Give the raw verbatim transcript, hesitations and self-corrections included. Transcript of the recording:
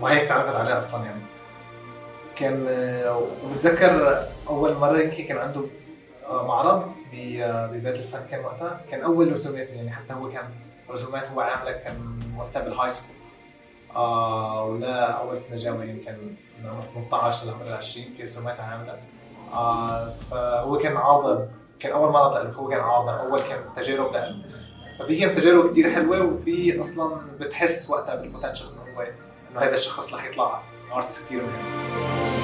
وهيك تعرفت عليه اصلا. يعني كان وبتذكر اول مره يمكن كان عنده معرض ببيت الفن، كان وقتها كان اول رسوماته، يعني حتى هو كان رسومات هو عامله كان وقتها بالهاي سكول آه ولا اول سنه جامعه، يعني كان من عمر ثمانية عشر لعمر عشرين في رسومات عامله. آه فهو كان عاضل، كان اول معرض له، هو كان عاضل اول، كان تجارب له. ففي كانت تجارب كتير حلوه، وفي اصلا بتحس وقتها بالبوتنشل انه هو انه هذا الشخص رح يطلع ارتست كتير مهم.